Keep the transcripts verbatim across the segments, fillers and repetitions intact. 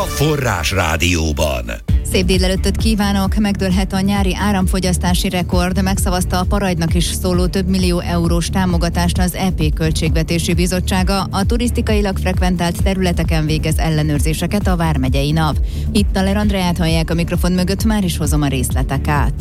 Forrás Rádióban. Szép délelőttöt kívánok! Megdőlhet a nyári áramfogyasztási rekord. Megszavazta a Parajdnak is szóló több millió eurós támogatást az é pé Költségvetési Bizottsága. A turisztikailag frekventált területeken végez ellenőrzéseket a vármegyei NAV. Itt Taler Andreát hallják a mikrofon mögött, már is hozom a részleteket.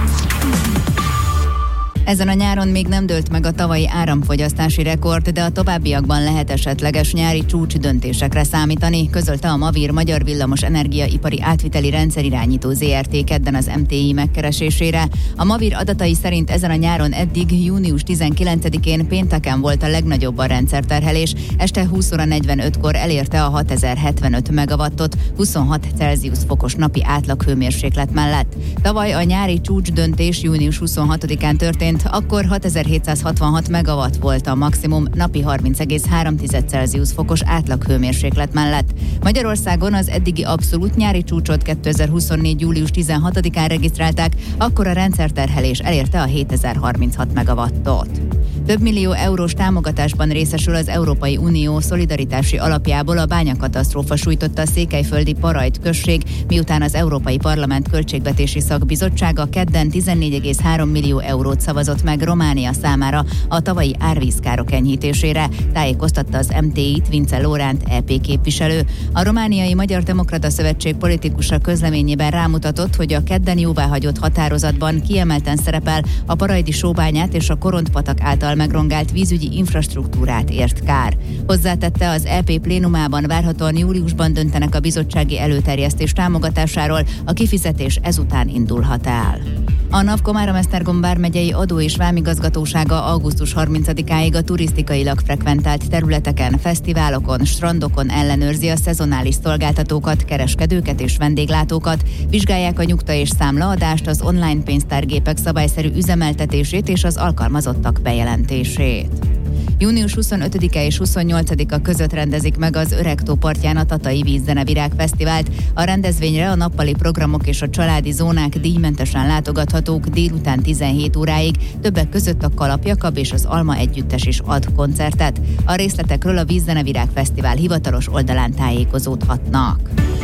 Ezen a nyáron még nem dőlt meg a tavalyi áramfogyasztási rekord, de a továbbiakban lehet esetleges nyári csúcs döntésekre számítani, közölte a Mavir Magyar Villamos Energiaipari Átviteli Rendszerirányító zé er té kedden az em té i megkeresésére. A Mavir adatai szerint ezen a nyáron eddig június tizenkilencedikén pénteken volt a legnagyobb a rendszerterhelés, este húsz óra negyvenötkor elérte a hatezer-hetvenöt megawattot, huszonhat Celsius fokos napi átlaghőmérséklet mellett. Tavaly a nyári csúcs döntés június huszonhatodikán történt, akkor hatezer-hétszázhatvanhat megawatt volt a maximum napi harminc egész három Celsius fokos átlaghőmérséklet mellett. Magyarországon az eddigi abszolút nyári csúcsot kétezer-huszonnégy július tizenhatodikán regisztrálták, akkor a rendszerterhelés elérte a hétezer-harminchat megawattot. Több millió eurós támogatásban részesül az Európai Unió szolidaritási alapjából a bányakatasztrófa sújtotta a székelyföldi Parajd község, miután az Európai Parlament Költségvetési Szakbizottsága kedden tizennégy egész három millió eurót szavazott meg Románia számára a tavalyi árvízkárok enyhítésére, tájékoztatta az em té i-t Vince Lóránt é pé képviselő. A Romániai Magyar Demokrata Szövetség politikusa közleményében rámutatott, hogy a kedden jóváhagyott határozatban kiemelten szerepel a parajdi sóbányát és a Korontpatak által megrongált vízügyi infrastruktúrát ért kár. Hozzátette, az é pé plénumában várhatóan júliusban döntenek a bizottsági előterjesztés támogatásáról, a kifizetés ezután indulhat el. A NAV Komárom-Esztergom vármegyei adó- és vámigazgatósága augusztus harmincadikáig a turisztikailag frekventált területeken, fesztiválokon, strandokon ellenőrzi a szezonális szolgáltatókat, kereskedőket és vendéglátókat, vizsgálják a nyugta- és számlaadást, az online pénztárgépek szabályszerű üzemeltetését és az alkalmazottak bejelentését. június huszonötödike és huszonnyolcadika között rendezik meg az Öregtó partján a Tatai Vízzenevirág Fesztivált. A rendezvényre a nappali programok és a családi zónák díjmentesen látogathatók délután tizenhét óráig, többek között a Kalapjakab és az Alma együttes is ad koncertet. A részletekről a Vízzenevirág Fesztivál hivatalos oldalán tájékozódhatnak.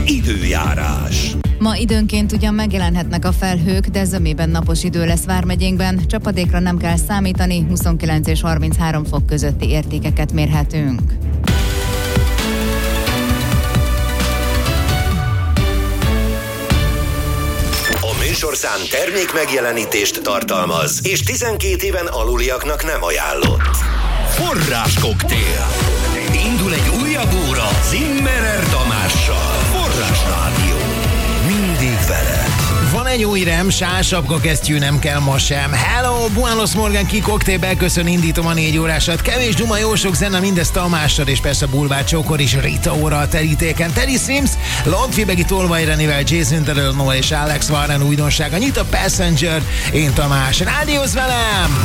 Időjárás. Ma időnként ugyan megjelenhetnek a felhők, de zömében napos idő lesz vármegyénkben. Csapadékra nem kell számítani, huszonkilenc és harminchárom fok közötti értékeket mérhetünk. A műsorszám termék megjelenítést tartalmaz, és tizenkét éven aluliaknak nem ajánlott. Forráskoktél. Indul egy újabb óra Zimmerer Tamással. Forrás Rádió. Mindig veled. Van egy új rem, sásapka kesztyű nem kell ma sem. Hello, Buenos Morgan ki koktélbe, köszön, indítom a négy órásat. Kevés duma, jó sok zene, mindezt Tamással, és persze Bulvár Csókor is Rita óra a terítéken. Teddy Swims, Longfibegi Tolvaj Renivel, Jason Derulo és Alex Warren újdonsága. Nyit a Passenger, én Tamás. Rádiózz velem!